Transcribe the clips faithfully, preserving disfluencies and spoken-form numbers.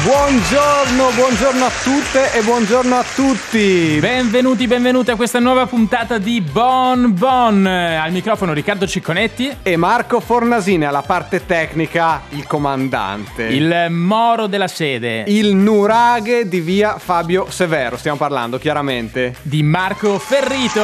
Buongiorno, buongiorno a tutte e buongiorno a tutti. Benvenuti, benvenuti a questa nuova puntata di Bon Bon. Al microfono Riccardo Cicconetti e Marco Fornasini, alla parte tecnica il comandante, il moro della sede, il nuraghe di via Fabio Severo. Stiamo parlando chiaramente di Marco Ferrito.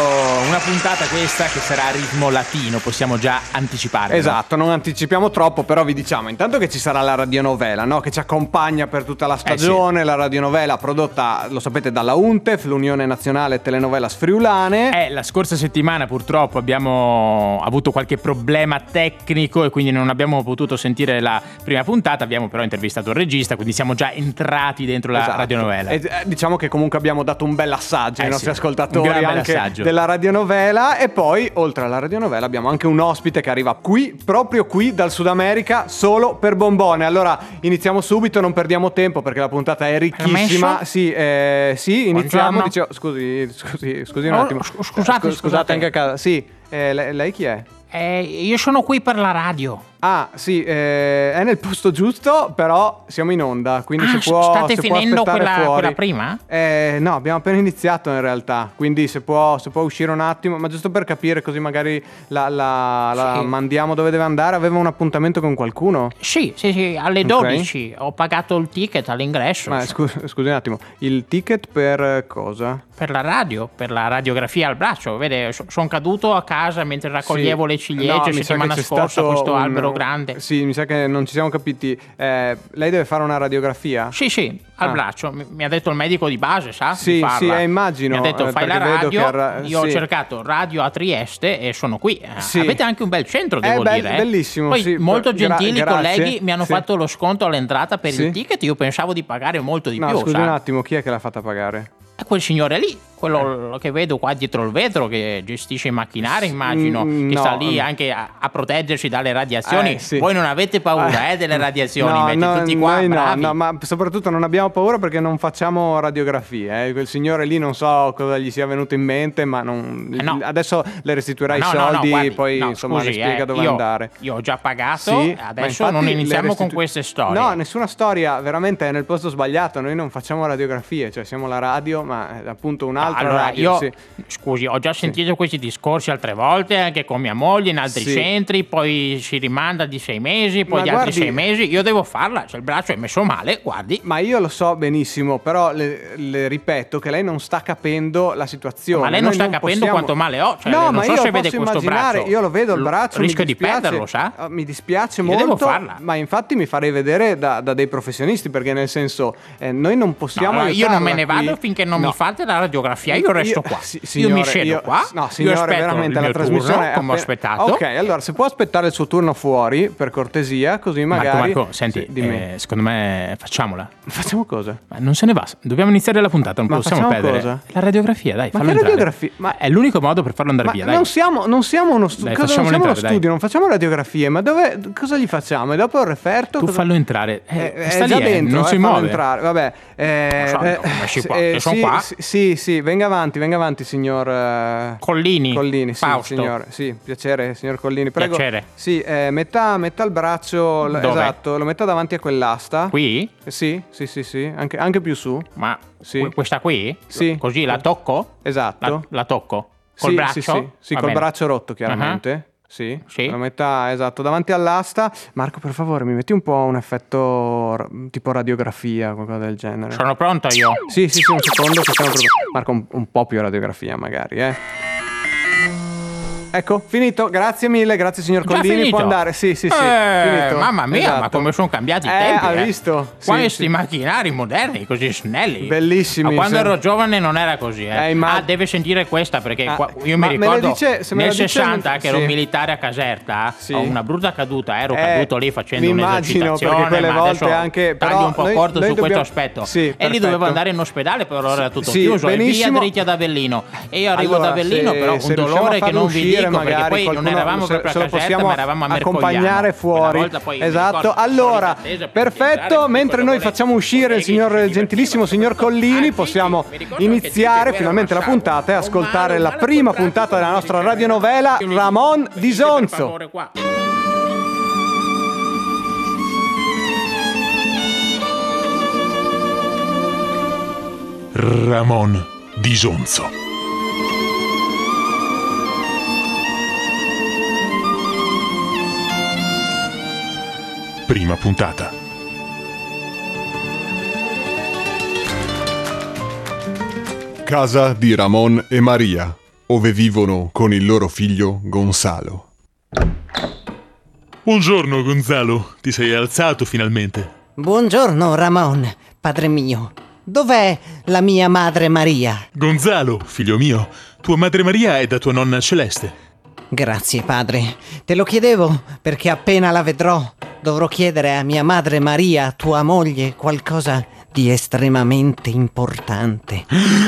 Una puntata questa che sarà a ritmo latino, possiamo già anticipare. Esatto, no? Non anticipiamo troppo, però vi diciamo intanto che ci sarà la radionovela, no? Che ci accompagna per tutta la stagione, eh sì. La radionovela prodotta, lo sapete, dalla UNTEF, l'Unione Nazionale Telenovelas Friulane. Eh, la scorsa settimana purtroppo abbiamo avuto qualche problema tecnico e quindi non abbiamo potuto sentire la prima puntata, abbiamo però intervistato il regista, quindi siamo già entrati dentro la esatto. radionovela. E eh, diciamo che comunque abbiamo dato un bel assaggio eh ai nostri sì, ascoltatori anche assaggio. della radionovela, e poi oltre alla radionovela abbiamo anche un ospite che arriva qui, proprio qui dal Sud America, solo per Bonbone. Allora iniziamo subito, non perdiamo tempo perché la puntata è ricchissima. Permesso? Sì, eh, sì, iniziamo. Dicevo, scusi, scusi, scusi un attimo. Oh, scusate, scusate, scusate anche a casa. Sì, eh, lei, lei chi è? Eh, io sono qui per la radio. Ah, sì, eh, è nel posto giusto, però siamo in onda, quindi ah, se può state se finendo può quella, fuori. quella prima? Eh, no, abbiamo appena iniziato in realtà, quindi se può, se può uscire un attimo, ma giusto per capire, così magari la, la, la sì. mandiamo dove deve andare. Aveva un appuntamento con qualcuno? Sì, sì, sì, alle dodici. Okay. Ho pagato il ticket all'ingresso. Ma scusi, scusi un attimo, il ticket per cosa? Per la radio, per la radiografia al braccio. Vede, sono caduto a casa mentre raccoglievo sì. le ciliegie no, settimana scorsa, questo un, albero grande. Sì, mi sa che non ci siamo capiti. Eh, lei deve fare una radiografia? Sì, sì, al ah. braccio. Mi, mi ha detto il medico di base, sa? Sì, sì, eh, immagino. Mi ha detto eh, fai la radio. Arra- Io sì. ho cercato radio a Trieste e sono qui. Sì. Avete anche un bel centro, devo eh, be- dire. Bellissimo. Poi sì. molto gentili Gra- colleghi mi hanno sì. fatto lo sconto all'entrata per sì. il ticket. Io pensavo di pagare molto di no, più. Scusi sa? un attimo, chi è che l'ha fatta pagare? È quel signore lì, quello che vedo qua dietro il vetro, che gestisce i macchinari, immagino, mm, che no. sta lì anche a, a proteggersi dalle radiazioni. Eh, sì. Voi non avete paura eh, delle radiazioni, no, metti no, tutti qua noi bravi. No, no, ma soprattutto non abbiamo paura perché non facciamo radiografie. Eh. Quel signore lì non so cosa gli sia venuto in mente, ma non... eh no. adesso le restituirà no, i soldi, no, no, guardi, poi no, insomma scusi, le spiega eh, dove io, andare. Io ho già pagato, sì, adesso non iniziamo restitu- con queste storie. No, nessuna storia, veramente è nel posto sbagliato. Noi non facciamo radiografie, cioè siamo la radio, ma è appunto un'altra allora, radio. Io, sì. Scusi, ho già sentito sì. questi discorsi altre volte, anche con mia moglie in altri sì. centri, poi si rimanda di sei mesi, poi ma di guardi, altri sei mesi. Io devo farla, se il braccio è messo male, guardi. Ma io lo so benissimo, però le, le ripeto che lei non sta capendo la situazione. Ma lei non Noi sta non capendo possiamo... quanto male ho, cioè, no, non ma so io se posso vede questo immaginare, braccio. io lo vedo il braccio, rischio di dispiace, perderlo, sa? Mi dispiace io molto, devo farla. Ma infatti mi farei vedere da, da dei professionisti, perché nel senso eh, noi non possiamo no, io non me ne qui. vado finché non no. mi fate la radiografia, io resto io, qua. Sì, signore, io mi siedo io, qua. No, signore, veramente la trasmissione turno, è come ho appena... aspettato. Ok, allora se può aspettare il suo turno fuori, per cortesia, così magari. Marco, Marco senti, sì, eh, secondo me facciamola. Facciamo cosa? Ma non se ne va. Dobbiamo iniziare la puntata, non ma possiamo perdere. Cosa? La radiografia, dai, ma fallo che entrare. Radiografia? Ma è l'unico modo per farlo andare ma via, non dai. siamo, non siamo uno studio, cosa non siamo uno entrare, studio, dai. non facciamo radiografie, ma dove cosa gli facciamo? E dopo il referto tu cosa... fallo entrare. Eh, eh, sta è già lì, dentro, non eh, si muove. Entrare. Vabbè, eh, so, eh, no, qua, eh, sono sì, qua. sì, sì, sì, venga avanti, venga avanti, signor eh... Collini. Collini, sì, Fausto. signor, sì, piacere, signor Collini, prego. Piacere. Sì, eh, metta, metta il braccio, l- Dove? esatto, lo metta davanti a quell'asta. Qui? Eh, sì, sì, sì, sì, anche, anche più su. Ma sì. questa qui? Sì. Così la tocco? Esatto. La, la tocco? Col sì, braccio? Sì, sì, sì col bene. braccio rotto chiaramente. Uh-huh. Sì, sì, lo metta esatto davanti all'asta. Marco, per favore, mi metti un po' un effetto r- tipo radiografia, qualcosa del genere. Sono pronto io? Sì, sì, sì, un secondo che siamo pronti. Marco, un, un po' più radiografia magari, eh. Ecco, finito, grazie mille, grazie signor Già Collini, finito? può andare, sì sì sì, eh, finito. Mamma mia, esatto. Ma come sono cambiati i eh, tempi, ha eh. visto? Questi sì, macchinari moderni, così snelli. Bellissimi. Ma quando se... ero giovane non era così, eh. eh immag... Ah, deve sentire questa, perché ah, qua, io mi ricordo dice, se me nel dice, sessanta non... che ero sì. militare a Caserta, sì. ho una brutta caduta, ero eh, caduto lì facendo immagino, un'esercitazione, perché quelle ma volte adesso anche taglio però un po' noi, corto noi su dobbiamo... questo aspetto. Sì, e perfetto. lì dovevo andare in ospedale, però ora era tutto sì, chiuso, benissimo. e via dritti ad Avellino. E io arrivo allora, ad Avellino, se, però se un dolore che non vi dico, magari, perché poi non eravamo se, proprio se a lo Caserta, ma eravamo a Mercogliano. accompagnare fuori. Esatto. Allora, perfetto, mentre noi facciamo uscire il signor gentilissimo signor Collini, possiamo iniziare finalmente la puntata e ascoltare la prima puntata della nostra radionovela Ramon di Sonzo. Ramon di Sonzo. Prima puntata. Casa di Ramon e Maria, ove vivono con il loro figlio Gonzalo. Buongiorno Gonzalo, ti sei alzato finalmente. Buongiorno Ramon, padre mio. Dov'è la mia madre Maria? Gonzalo, figlio mio, tua madre Maria è da tua nonna Celeste. Grazie padre, te lo chiedevo perché appena la vedrò dovrò chiedere a mia madre Maria, tua moglie, qualcosa di estremamente importante.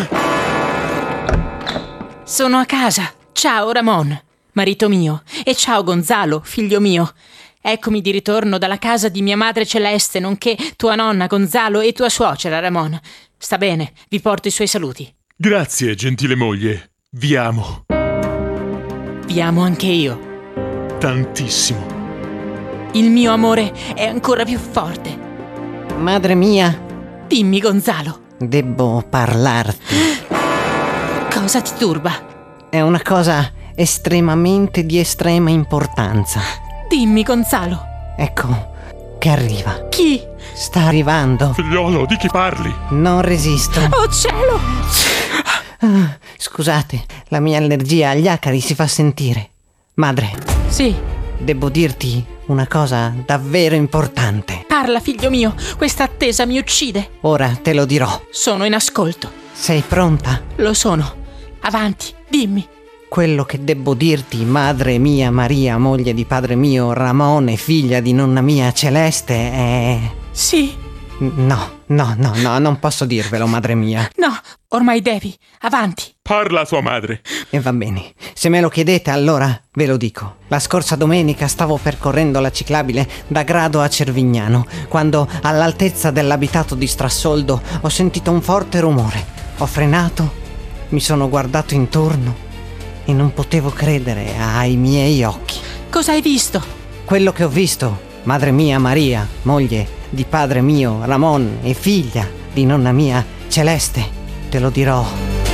Sono a casa. Ciao Ramon, marito mio, e ciao Gonzalo, figlio mio. Eccomi di ritorno dalla casa di mia madre Celeste, nonché tua nonna Gonzalo e tua suocera Ramon. Sta bene, vi porto i suoi saluti. Grazie, gentile moglie. Vi amo. Vi amo anche io. Tantissimo. Il mio amore è ancora più forte. Madre mia. Dimmi Gonzalo. Debbo parlarti. Cosa ti turba? È una cosa estremamente di estrema importanza. Dimmi Gonzalo. Ecco, che arriva. Chi? Sta arrivando. Figliolo, di chi parli? Non resisto. Oh cielo! Ah, scusate, la mia allergia agli acari si fa sentire. Madre. Sì. Devo dirti una cosa davvero importante. Parla, figlio mio, questa attesa mi uccide. Ora te lo dirò. Sono in ascolto. Sei pronta? Lo sono. Avanti, dimmi. Quello che debbo dirti, madre mia Maria, moglie di padre mio Ramone, figlia di nonna mia Celeste, è... Sì. No, no, no, no, non posso dirvelo, madre mia. No, ormai devi. Avanti. Parla a tua madre. E va bene. Se me lo chiedete, allora ve lo dico. La scorsa domenica stavo percorrendo la ciclabile da Grado a Cervignano, quando all'altezza dell'abitato di Strassoldo ho sentito un forte rumore. Ho frenato, mi sono guardato intorno e non potevo credere ai miei occhi. Cosa hai visto? Quello che ho visto, madre mia Maria, moglie di padre mio Ramon e figlia di nonna mia Celeste, te lo dirò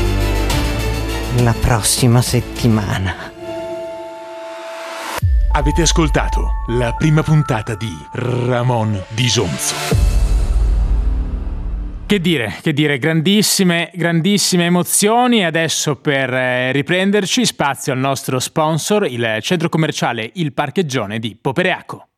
la prossima settimana. Avete ascoltato la prima puntata di Ramon di Sonzo. Che dire, che dire, grandissime, grandissime emozioni. Adesso per eh, riprenderci spazio al nostro sponsor, il centro commerciale Il Parcheggione di Popereaco.